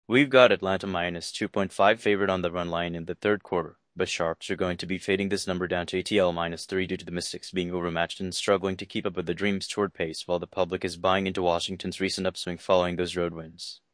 We've got Atlanta minus 2.5 favored on the run line in the third quarter, but sharps are going to be fading this number down to ATL minus 3 due to the Mystics being overmatched and struggling to keep up with the Dreams' toward pace while the public is buying into Washington's recent upswing following those road wins.